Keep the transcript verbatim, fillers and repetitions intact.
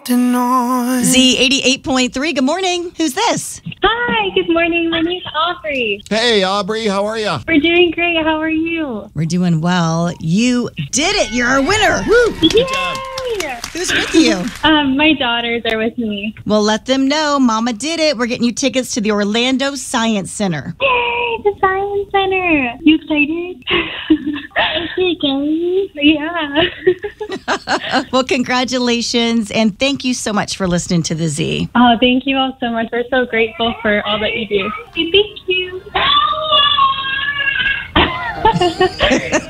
Z eighty-eight point three, good morning. Who's this? Hi, good morning. My name's Aubrey. Hey, Aubrey, how are you? We're doing great. How are you? We're doing well. You did it. You're our winner. Woo! Good job. Who's with you? Um, my daughters are with me. Well, let them know Mama did it. We're getting you tickets to the Orlando Science Center. Yay, the Science Center. You excited? Okay, Kelly. Yeah. Well, congratulations, and thank you so much for listening to the Z. Oh, thank you all so much. We're so grateful for all that you do. Thank you.